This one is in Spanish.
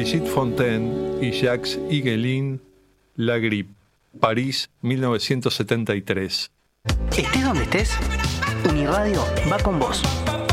Brigitte Fontaine y Jacques Higelin, La Grippe, París, 1973. Estés donde estés, Uniradio va con vos.